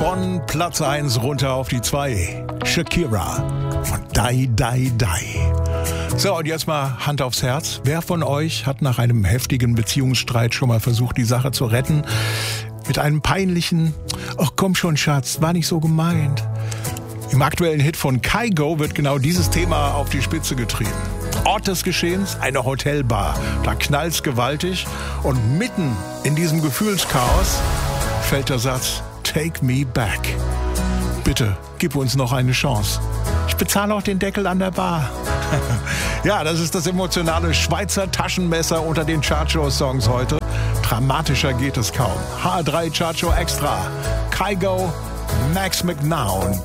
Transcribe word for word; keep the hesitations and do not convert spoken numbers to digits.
Von Platz eins runter auf die zwei. Shakira von Die, Die, Die. So, und jetzt mal Hand aufs Herz. Wer von euch hat nach einem heftigen Beziehungsstreit schon mal versucht, die Sache zu retten? Mit einem peinlichen, ach komm schon Schatz, war nicht so gemeint. Im aktuellen Hit von Kygo wird genau dieses Thema auf die Spitze getrieben. Ort des Geschehens, eine Hotelbar. Da knallt's gewaltig und mitten in diesem Gefühlschaos fällt der Satz, Take me back. Bitte, gib uns noch eine Chance. Ich bezahle auch den Deckel an der Bar. Ja, das ist das emotionale Schweizer Taschenmesser unter den Chartshow-Songs heute. Dramatischer geht es kaum. H drei Chartshow Extra. Kygo, Max McNown.